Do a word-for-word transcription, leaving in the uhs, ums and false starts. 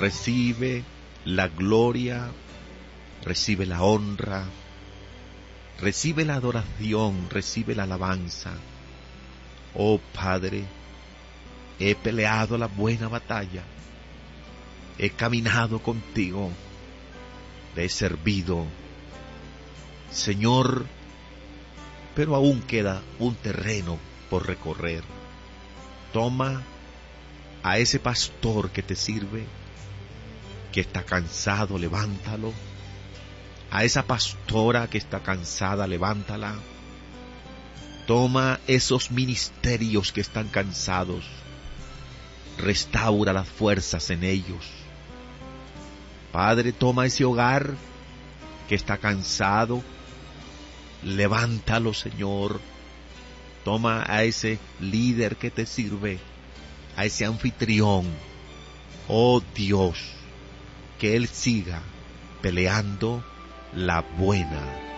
recibe la gloria, recibe la honra, recibe la adoración, recibe la alabanza. Oh Padre, he peleado la buena batalla, he caminado contigo, te he servido, Señor, pero aún queda un terreno por recorrer. Toma a ese pastor que te sirve, que está cansado, levántalo. A esa pastora que está cansada, levántala. Toma esos ministerios que están cansados, restaura las fuerzas en ellos. Padre, toma ese hogar que está cansado, levántalo, Señor. Toma a ese líder que te sirve, a ese anfitrión. Oh Dios, que Él siga peleando la buena